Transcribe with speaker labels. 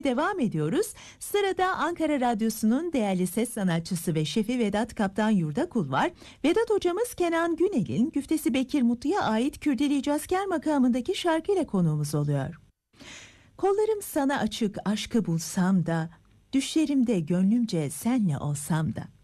Speaker 1: Devam ediyoruz. Sırada Ankara Radyosu'nun değerli ses sanatçısı ve şefi Vedat Kaptan Yurdakul var. Vedat hocamız Kenan Günel'in Güftesi Bekir Mutlu'ya ait Kürdeli Cazker makamındaki şarkıyla konuğumuz oluyor. Kollarım sana açık aşkı bulsam da, düşlerimde gönlümce senle olsam da.